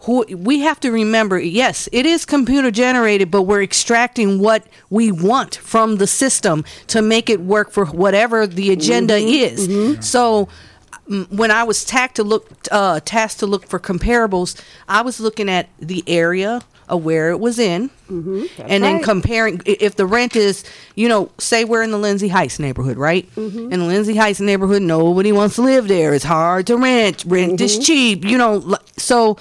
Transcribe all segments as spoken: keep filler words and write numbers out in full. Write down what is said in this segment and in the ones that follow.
who we have to remember, yes, it is computer generated, but we're extracting what we want from the system to make it work for whatever the agenda mm-hmm, is. Mm-hmm. So when I was tasked to look uh, tasked to look for comparables, I was looking at the area of where it was in, mm-hmm, and then right. comparing if the rent is, you know, say we're in the Lindsay Heights neighborhood, right? Mm-hmm. In the Lindsay Heights neighborhood, nobody wants to live there. It's hard to rent. Rent mm-hmm. is cheap, you know. So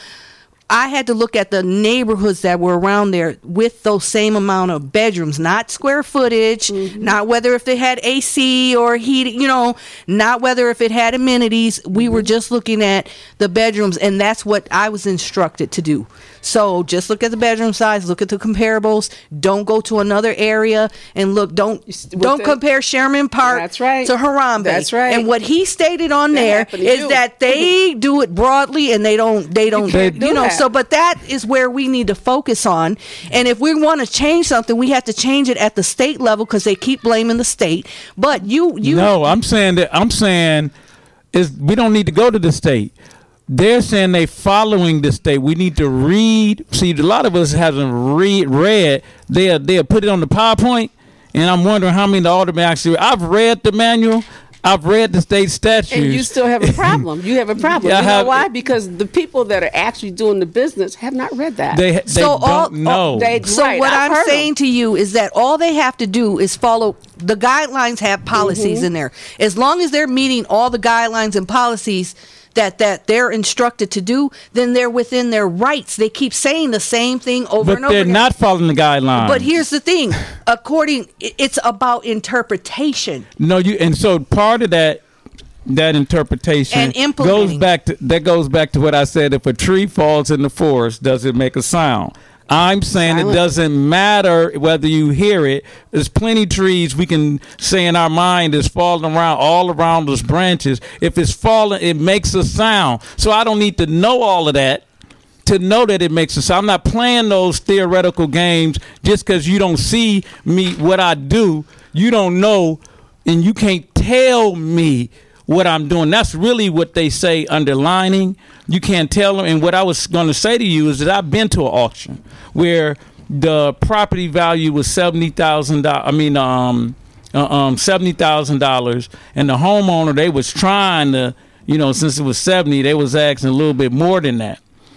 I had to look at the neighborhoods that were around there with those same amount of bedrooms, not square footage, mm-hmm. not whether if they had A C or heat, you know, not whether if it had amenities. We mm-hmm. were just looking at the bedrooms, and that's what I was instructed to do. So just look at the bedroom size, look at the comparables. Don't go to another area and look. Don't With don't the, compare Sherman Park that's right. to Harambe. That's right. And what he stated on that there is you. that they do it broadly, and they don't. They don't. You, you do know. That. So, but that is where we need to focus on. And if we want to change something, we have to change it at the state level because they keep blaming the state. But you, you. No, I'm saying that. I'm saying is we don't need to go to the state. They're saying they following the state. We need to read. See, a lot of us haven't read. Read. They they put it on the PowerPoint, and I'm wondering how many of the aldermen actually. I've read the manual. I've read the state statutes. And you still have a problem. You have a problem. Yeah, you know have, why? Because the people that are actually doing the business have not read that. They, they so don't all, know. All, they, so right, what I've I'm saying them. to you is that all they have to do is follow the guidelines. Have policies mm-hmm. in there. As long as they're meeting all the guidelines and policies that that they're instructed to do, then they're within their rights. They keep saying the same thing over but and over they're again. not following the guidelines. But here's the thing. According, it's about interpretation. No, you and so part of that that interpretation and goes implementing. back to that goes back to what I said. If a tree falls in the forest, does it make a sound? I'm saying Silent. It doesn't matter whether you hear it. There's plenty of trees we can say in our mind is falling around all around those branches. If it's falling, it makes a sound. So I don't need to know all of that to know that it makes a sound. I'm not playing those theoretical games just because you don't see me what I do. You don't know, and you can't tell me what I'm doing. That's really what they say underlining. You can't tell them. And what I was going to say to you is that I've been to an auction where the property value was seventy thousand dollars. I mean, um, uh, um, seventy thousand dollars, and the homeowner, they was trying to, you know, since it was seventy, they was asking a little bit more than that.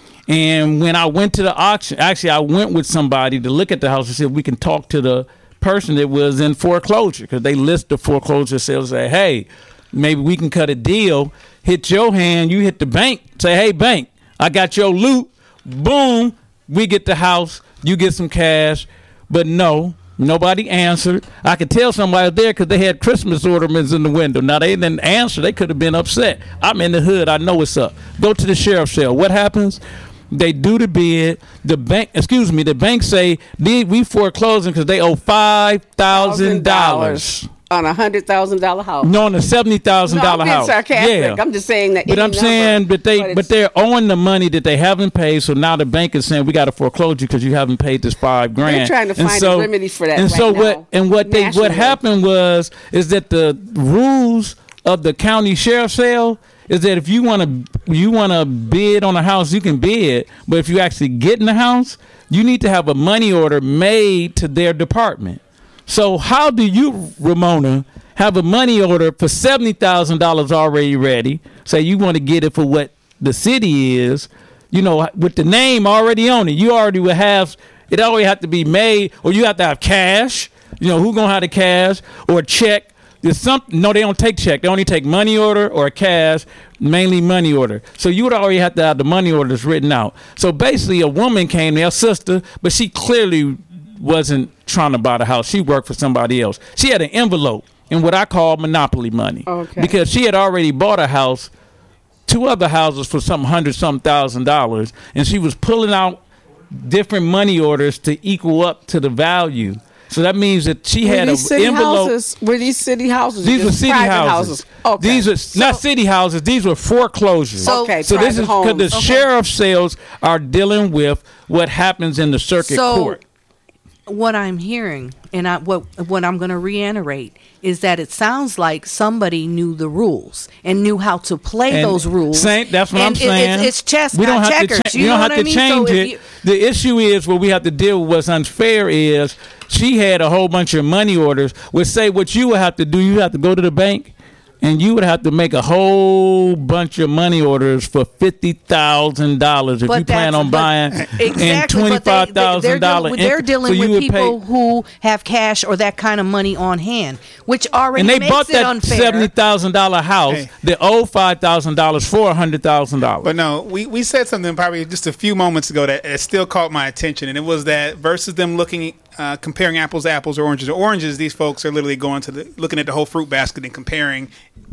And when I went to the auction, actually, I went with somebody to look at the house and said we can talk to the person that was in foreclosure, because they list the foreclosure sales. Say, hey, maybe we can cut a deal. Hit your hand, you hit the bank. Say, hey, bank, I got your loot. Boom, we get the house. You get some cash. But no, nobody answered. I could tell somebody there because they had Christmas ornaments in the window. Now, they didn't answer. They could have been upset. I'm in the hood. I know what's up. Go to the sheriff's sale. What happens? They do the bid. The bank, excuse me, the bank say, we foreclosing because they owe five thousand dollars. On a hundred thousand dollar house. No, on a seventy thousand no, dollar house. Sarcastic. Yeah, I'm just saying that. But I'm number, saying, but they, but, but they're owing the money that they haven't paid. So now the bank is saying we got to foreclose you because you haven't paid this five grand. They're trying to and find so, a remedy for that. And right so now, what? And what they nationally. what happened was is that the rules of the county sheriff's sale is that if you want to you want to bid on a house, you can bid. But if you actually get in the house, you need to have a money order made to their department. So how do you, Ramona, have a money order for seventy thousand dollars already ready? Say you want to get it for what the city is, you know, with the name already on it. You already would have, it always have to be made, or you have to have cash. You know, who going to have the cash or a check? There's something, no, they don't take check. They only take money order or cash, mainly money order. So you would already have to have the money orders written out. So basically a woman came there, a sister, but she clearly wasn't trying to buy the house. She worked for somebody else. She had an envelope in what I call monopoly money. Okay. Because she had already bought a house, two other houses for some hundred some thousand dollars, and she was pulling out different money orders to equal up to the value. So that means that she were had an envelope. Houses, were these city houses? These were city houses. houses. Okay. These are so, not city houses. These were foreclosures. So, okay, so this is because the okay. sheriff's sales are dealing with what happens in the circuit so, court. What I'm hearing, and I, what what I'm going to reiterate is that it sounds like somebody knew the rules and knew how to play And those rules. Same, that's what And I'm it- saying. It's, it's chess, we don't not have checkers. To cha- you we don't know have what to I mean? change So if it. you- The issue is what we have to deal with. What's unfair is she had a whole bunch of money orders. Would say what you would have to do. You have to go to the bank. And you would have to make a whole bunch of money orders for fifty thousand dollars if But you plan that's- on but- buying Exactly, and but twenty they- five thousand they're dollars. dealing, they're dealing with people who have cash or that kind of money on hand, which already and they makes bought it that unfair. seventy thousand dollar house. Hey. They owe five thousand dollars for a hundred thousand dollars. But no, we, we said something probably just a few moments ago that, that still caught my attention, and it was that versus them looking, uh, comparing apples to apples or oranges to oranges, these folks are literally going to the looking at the whole fruit basket and comparing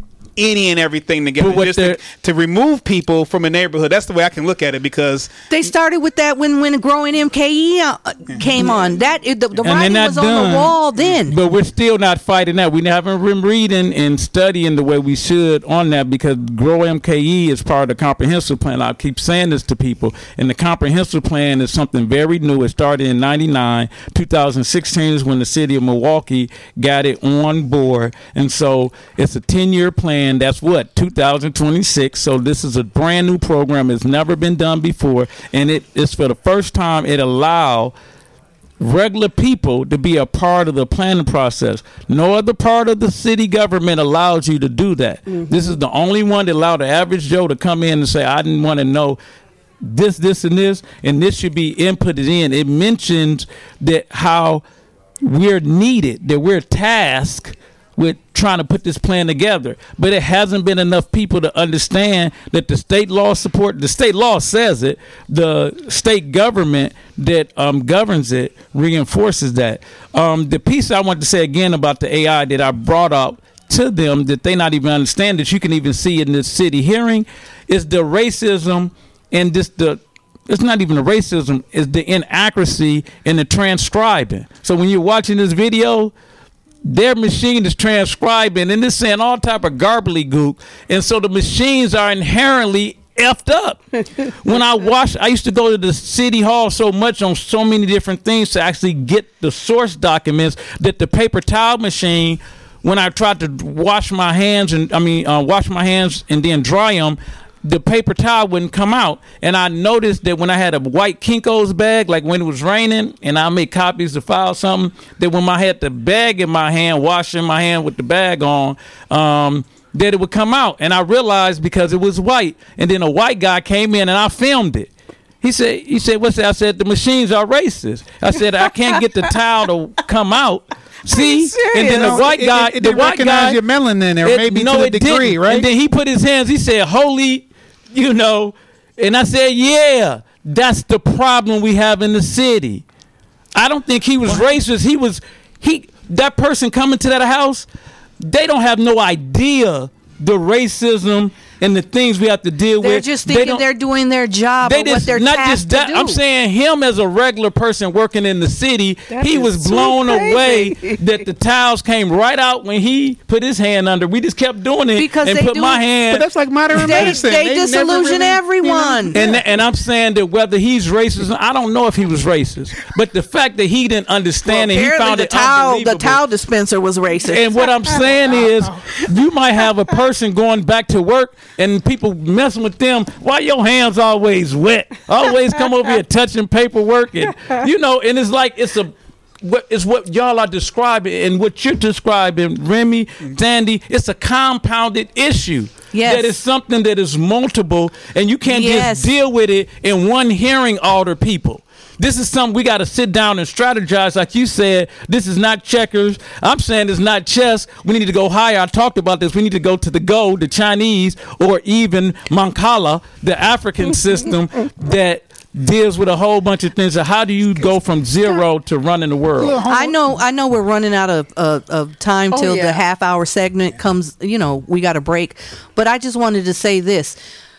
any and everything together But what just to, they're- to remove people from a neighborhood. That's the way I can look at it, because They started with that when when growing M K E uh, came on. That it, the, the And they're writing not was on done. the wall then. But we're still not fighting that. We haven't been reading and studying the way we should on that, because Grow M K E is part of the comprehensive plan. I keep saying this to people, and the comprehensive plan is something very new. It started in ninety-nine. two thousand sixteen is when the city of Milwaukee got it on board, and so it's a ten-year plan. That's what, two thousand twenty-six. So this is a brand new program. It's never been done before, and it is for the first time it allow regular people to be a part of the planning process. No other part of the city government allows you to do that. Mm-hmm. This is the only one that allowed the average Joe to come in and say, I didn't want to know this, this, and this, and this should be inputted in. It mentions that how we're needed, that we're tasked with trying to put this plan together, but it hasn't been enough people to understand that the state law support, the state law says it, the state government that um, governs it reinforces that. Um, the piece I want to say again about the A I that I brought up to them that they not even understand, that you can even see in this city hearing, is the racism and this the it's not even the racism, it's the inaccuracy in the transcribing. So when you're watching this video, their machine is transcribing and it's saying all type of gobbledygook, and so the machines are inherently effed up. When I watch, I used to go to the city hall so much on so many different things to actually get the source documents, that the paper towel machine, when I tried to wash my hands and I mean uh, wash my hands and then dry them, the paper towel wouldn't come out. And I noticed that when I had a white Kinko's bag, like when it was raining and I made copies to file something, that when I had the bag in my hand, washing my hand with the bag on, um, that it would come out. And I realized because it was white. And then a white guy came in and I filmed it. He said, he said, what's that? I said, the machines are racist. I said, I can't get the towel to come out. See, and then the white guy, it, it, it the white recognize guy, your melanin there, it, maybe no, to the it degree, didn't. right? And then he put his hands. He said, "Holy," you know, and I said, "Yeah, that's the problem we have in the city." I don't think he was racist. He was he. That person coming to that house, they don't have no idea the racism and the things we have to deal They're with. just They thinking don't- they're doing their job they or just what they're not tasked just that. to do. I'm saying him as a regular person working in the city, That he is was so blown away crazy. that the towels came right out when he put his hand under. We just kept doing it Because and they put do my it- hand. But that's like modern they medicine. they never disillusion really- everyone. you know? and and I'm saying that whether he's racist, I don't know if he was racist, but the fact that he didn't understand and he Apparently found the it towel the unbelievable. towel dispenser was racist. And what I'm saying is, you might have a person going back to work and people messing with them. Why your hands always wet? Always come over here touching paperwork, and you know. And it's like it's a, what is what y'all are describing, and what you're describing, Remy, Sandy. It's a compounded issue. Yes. That is something that is multiple, and you can't Yes. just deal with it in one hearing. Alter people. This is something we got to sit down and strategize. Like you said, this is not checkers. I'm saying it's not chess. We need to go higher. I talked about this. We need to go to the Go, the Chinese, or even Mancala, the African system that deals with a whole bunch of things. So how do you go from zero to running the world? I know, I know, we're running out of of, of time Oh, till yeah. the half hour segment comes. You know, we got a break, but I just wanted to say this.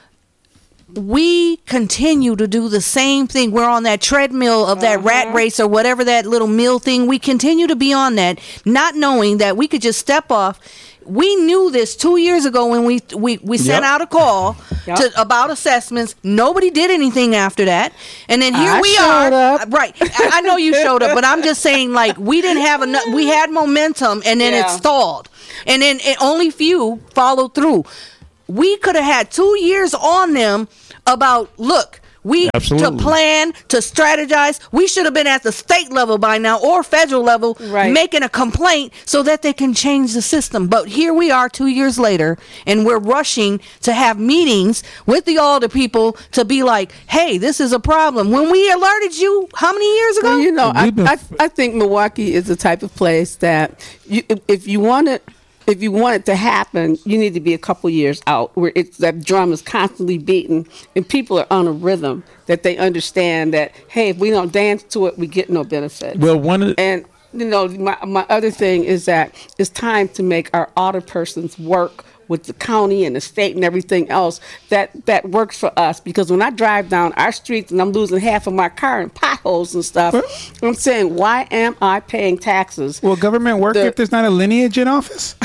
We continue to do the same thing. We're on that treadmill of that rat race or whatever that little mill thing. We continue to be on that, not knowing that we could just step off. We knew this two years ago when we we, we sent Yep. out a call Yep. to about assessments. Nobody did anything after that, and then here I we showed are. up. Right, I, I know you showed up, but I'm just saying, like, we didn't have enough. We had momentum, and then it Yeah. stalled, and then it, only few followed through. We could have had two years on them about look. We Absolutely. to plan, to strategize. We should have been at the state level by now or federal level Right. making a complaint so that they can change the system. But here we are two years later, and we're rushing to have meetings with the older people to be like, hey, this is a problem. When we alerted you how many years ago? Well, you know, I, We've been I, f- I think Milwaukee is the type of place that you, if, if you want it, if you want it to happen, you need to be a couple years out where it's that drum is constantly beating and people are on a rhythm that they understand that, hey, if we don't dance to it, we get no benefit. Well, one of the, And you know, my my other thing is that it's time to make our audit persons work with the county and the state and everything else that that works for us. Because when I drive down our streets and I'm losing half of my car in potholes and stuff, I'm saying, why am I paying taxes? Will government work The- if there's not a lineage in office?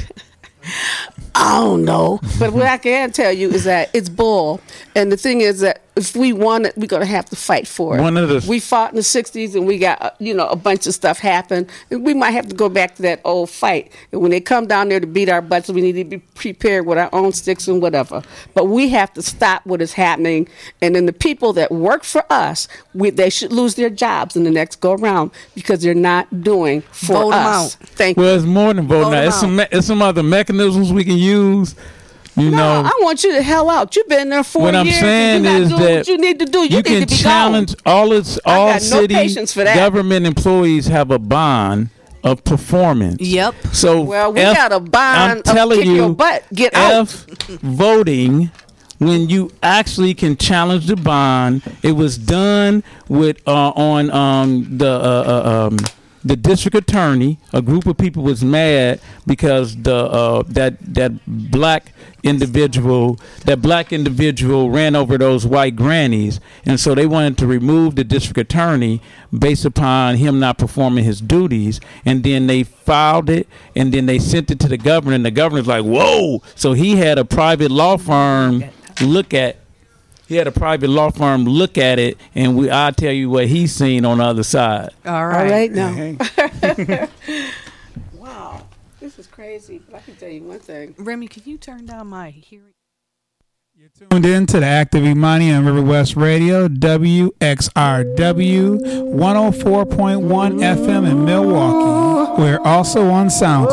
I don't know. But what I can tell you is that it's bull. And the thing is that if we want it, we're going to have to fight for it. One of the- we fought in the sixties and we got, uh, you know, a bunch of stuff happened. And we might have to go back to that old fight. And when they come down there to beat our butts, we need to be prepared with our own sticks and whatever. But we have to stop what is happening. And then the people that work for us, we, they should lose their jobs in the next go around because they're not doing for Vote 'em us. out. Thank you. well, it's more than voting. Vote out. 'em It's some out. me- it's some other mechanisms we can use. You No, know, I want you to hell out. You've been there four what I'm years. saying and you're is not doing that what you need to do. You, you need can to be challenge gone. all its I all got no city patience for that. government employees have a bond of performance. Yep. So Well, we F- got a bond I'm of telling kick you, your butt, get out. F voting. When you actually can challenge the bond, it was done with uh, on um, the uh, uh, um, the district attorney. A group of people was mad because the uh, that that black individual that black individual ran over those white grannies, and so they wanted to remove the district attorney based upon him not performing his duties. And then they filed it, and then they sent it to the governor, and the governor's like, "Whoa!" So he had a private law firm look at. He had a private law firm look at it, and we I'll tell you what he's seen on the other side. All All right. right now. Hey. Wow, this is crazy. But I can tell you one thing. Remy, can you turn down my hearing? Tuned in to the Active Imani on River West Radio, W X R W one oh four point one F M in Milwaukee. We're also on Sound.